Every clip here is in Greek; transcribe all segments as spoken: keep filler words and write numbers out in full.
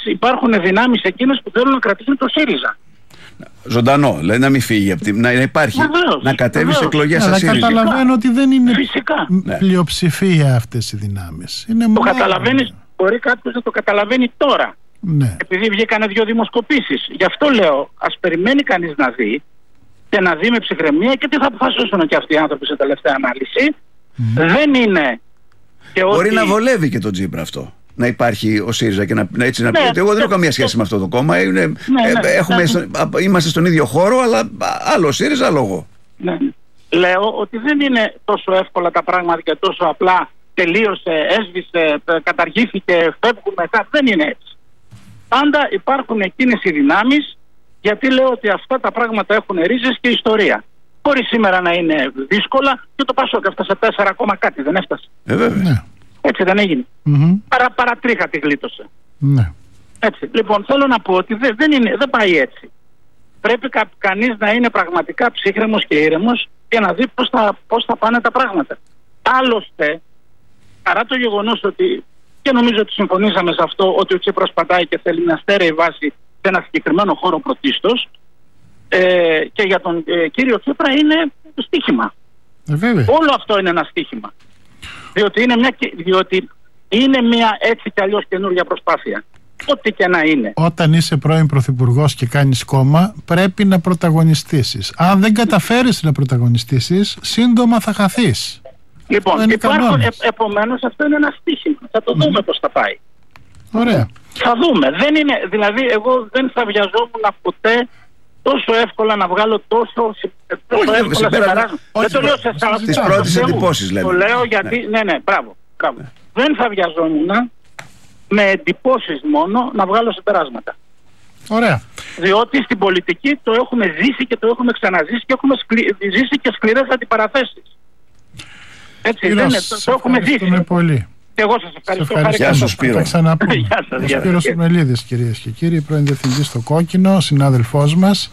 υπάρχουν δυνάμεις εκείνες που θέλουν να κρατήσουν το ΣΥΡΙΖΑ. Ζωντανό, δηλαδή να μην φύγει από τη, να υπάρχει, βεβαίως, να κατέβει βεβαίως. σε εκλογές Αλλά ΣΥΡΙΖΑ. καταλαβαίνω ότι δεν είναι Φυσικά. πλειοψηφία αυτές οι δυνάμεις. Είναι Το μόνο... καταλαβαίνεις, μπορεί κάποιος να το καταλαβαίνει τώρα. Ναι. Επειδή βγήκανε δύο δημοσκοπήσεις. Γι' αυτό λέω, ας περιμένει κανείς να δει και να δει με ψυχραιμία και τι θα αποφασίσουν και αυτοί οι άνθρωποι σε τελευταία ανάλυση. Mm. Δεν είναι. Και μπορεί ότι... να βολεύει και τον Τσίπρα αυτό. Να υπάρχει ο ΣΥΡΙΖΑ και να, έτσι να πει ναι, ότι εγώ δεν ναι, έχω καμία σχέση ναι, με αυτό το κόμμα. Είναι, ναι, ναι, έχουμε, ναι, στο, είμαστε στον ίδιο χώρο, αλλά άλλο ΣΥΡΙΖΑ, άλλο εγώ. Ναι. Λέω ότι δεν είναι τόσο εύκολα τα πράγματα και τόσο απλά τελείωσε, έσβησε, καταργήθηκε, φεύγουμε. Δεν είναι έτσι. Πάντα υπάρχουν εκείνες οι δυνάμεις, γιατί λέω ότι αυτά τα πράγματα έχουν ρίζες και ιστορία. Μπορεί σήμερα να είναι δύσκολα και το Πασόκ έφτασε τέσσερα ακόμα κάτι, δεν έφτασε. Ε, βέβαια. Ναι. Έτσι δεν έγινε. Mm-hmm. Παρα, παρατρίχα τη γλίτωσε. Ναι. Έτσι. Λοιπόν, θέλω να πω ότι δεν, δεν, είναι, δεν πάει έτσι. Πρέπει κα, κανείς να είναι πραγματικά ψύχρεμος και ήρεμος και να δει πώς θα, πώς θα πάνε τα πράγματα. Άλλωστε, παρά το γεγονός ότι, και νομίζω ότι συμφωνήσαμε σε αυτό, ότι ο Τσίπρας πατάει και θέλει μια στέρεη βάση σε ένα συγκεκριμένο χώρο πρωτίστως, ε, και για τον ε, κύριο Τσίπρα είναι στοίχημα. Ε, βέβαια. Όλο αυτό είναι ένα στοίχημα. Διότι είναι μια, διότι είναι μια έτσι κι αλλιώς καινούργια προσπάθεια. Ό,τι και να είναι. Όταν είσαι πρώην πρωθυπουργός και κάνεις κόμμα, πρέπει να πρωταγωνιστήσεις. Αν δεν καταφέρεις να πρωταγωνιστήσεις, σύντομα θα χαθείς. Λοιπόν, υπάρχουν, ε, επομένως αυτό είναι ένα στοίχημα. Θα το δούμε mm. πώς θα πάει. Ωραία. Θα δούμε. Δεν είναι, δηλαδή, εγώ δεν θα βιαζόμουν ποτέ τόσο εύκολα να βγάλω τόσο, τόσο όχι, εύκολα συμπεράσματα. Δεν το λέω σε εσάς. Τις πρώτες εντυπώσεις λέμε. Το λέω γιατί, ναι, ναι, ναι μπράβο. μπράβο. Ναι. Δεν θα βιαζόμουν με εντυπώσεις μόνο να βγάλω συμπεράσματα. Ωραία. Διότι στην πολιτική το έχουμε ζήσει και το έχουμε ξαναζήσει και έχουμε σκλη... ζήσει και σκληρές αντιπαραθέσεις. Έτσι, δεν είναι, το, το έχουμε ζήσει. Πολύ. Και εγώ σας ευχαριστώ. ευχαριστώ. Γεια σας, Σπύρο. Θα ξαναπούμε. Γεια σας, γεια σας. Σπύρος Σουμελίδης, κυρίες και κύριοι, πρώην διευθυντής στο Κόκκινο, συνάδελφός μας.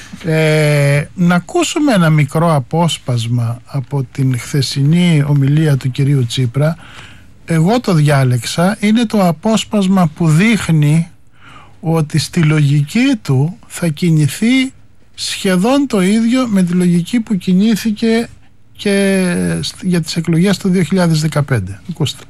Ε, να ακούσουμε ένα μικρό απόσπασμα από την χθεσινή ομιλία του κυρίου Τσίπρα. Εγώ το διάλεξα. Είναι το απόσπασμα που δείχνει ότι στη λογική του θα κινηθεί σχεδόν το ίδιο με τη λογική που κινήθηκε και για τις εκλογές του δύο χιλιάδες δεκαπέντε. Ακούστε.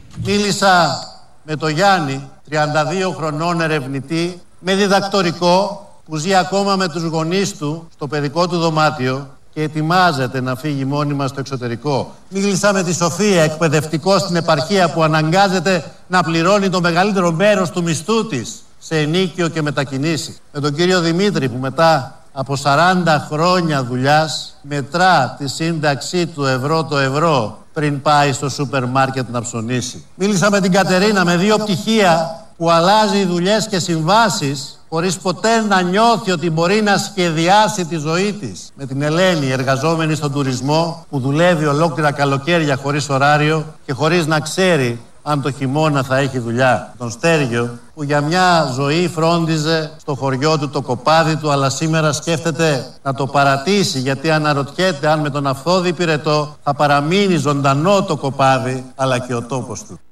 Μίλησα με τον Γιάννη, τριάντα δύο χρονών ερευνητή, με διδακτορικό, που ζει ακόμα με τους γονείς του στο παιδικό του δωμάτιο και ετοιμάζεται να φύγει μόνιμα στο εξωτερικό. Μίλησα με τη Σοφία, εκπαιδευτικό στην επαρχία, που αναγκάζεται να πληρώνει το μεγαλύτερο μέρος του μισθού της σε ενίκιο και μετακινήσεις. Με τον κύριο Δημήτρη, που μετά από σαράντα χρόνια δουλειάς μετρά τη σύνταξή του ευρώ το ευρώ πριν πάει στο σούπερ μάρκετ να ψωνίσει. Μίλησα με την Κατερίνα, με δύο πτυχία, που αλλάζει δουλειές και συμβάσεις χωρίς ποτέ να νιώθει ότι μπορεί να σχεδιάσει τη ζωή της. Με την Ελένη, εργαζόμενη στον τουρισμό, που δουλεύει ολόκληρα καλοκαίρια χωρίς ωράριο και χωρίς να ξέρει αν το χειμώνα θα έχει δουλειά. Τον Στέργιο, που για μια ζωή φρόντιζε στο χωριό του το κοπάδι του, αλλά σήμερα σκέφτεται να το παρατήσει, γιατί αναρωτιέται αν με τον Αυθόδη Πυρετό θα παραμείνει ζωντανό το κοπάδι, αλλά και ο τόπος του.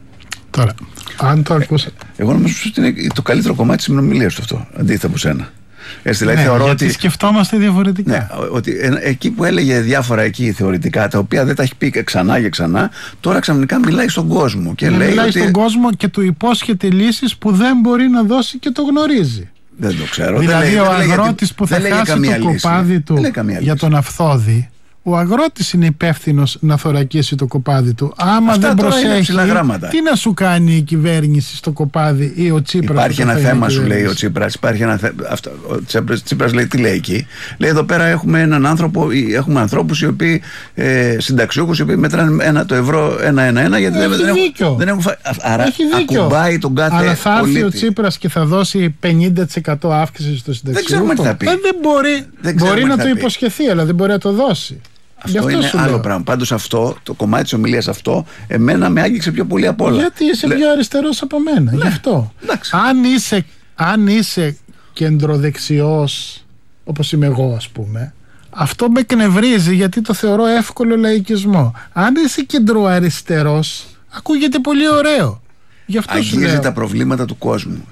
Τώρα, αν το ακούσα... Ε, εγώ νομίζω ότι είναι το καλύτερο κομμάτι της συνομιλίας του αυτό, αντίθετα από σένα. Έτσι, δηλαδή, ναι, θεωρώ γιατί ότι σκεφτόμαστε διαφορετικά. Ναι, ότι ε, εκεί που έλεγε διάφορα εκεί θεωρητικά, τα οποία δεν τα έχει πει ξανά και ξανά, τώρα ξαφνικά μιλάει στον κόσμο. Και ναι, λέει μιλάει ότι... στον κόσμο και του υπόσχεται λύσεις που δεν μπορεί να δώσει και το γνωρίζει. Δεν το ξέρω. Δηλαδή δεν λέει, ο δεν αγρότης που θα χάσει το κοπάδι του για τον Αυθόδη, ο αγρότης είναι υπεύθυνος να θωρακίσει το κοπάδι του. Άμα αυτά δεν προσέχει, τι να σου κάνει η κυβέρνηση στο κοπάδι ή ο Τσίπρας? Υπάρχει ένα θέμα, σου λέει ο Τσίπρας. Υπάρχει ένα θε... Αυτό, ο Τσίπρας, Τσίπρας λέει, τι λέει εκεί? Λέει, εδώ πέρα έχουμε έναν άνθρωπο, έχουμε ανθρώπους οι οποίοι ε, συνταξιούχους, οι οποίοι μετράνε ένα, το ευρώ ένα ένα ένα, γιατί έχει δεν, δίκιο. Έχουν, δεν έχουν φα... Άρα ακουμπάει τον κάθε αλλά θα έρθει πολίτη. ο Τσίπρας και θα δώσει πενήντα τοις εκατό αύξηση στο συνταξιούχο. Δεν ξέρουμε τι θα πει. Δεν μπορεί, δεν μπορεί να το πει. υποσχεθεί, αλλά δεν μπορεί να το δώσει. Αυτό, αυτό είναι άλλο λέω. πράγμα. Πάντως αυτό, το κομμάτι της ομιλίας αυτό, εμένα με άγγιξε πιο πολύ απ' όλα. Γιατί είσαι Λε... πιο αριστερός από μένα. Ναι. Γι' αυτό. Αν είσαι, αν είσαι κεντροδεξιός, όπως είμαι εγώ ας πούμε, αυτό με εκνευρίζει, γιατί το θεωρώ εύκολο λαϊκισμό. Αν είσαι κεντροαριστερός, ακούγεται πολύ ωραίο. Γι' αυτό αγγίζει τα προβλήματα του κόσμου.